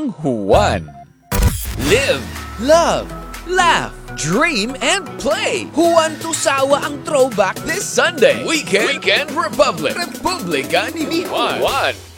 ang Juan. Live, love, laugh, dream, and play. Juan Tusawa ang throwback this Sunday. Weekend Republic. Republika ni Juan.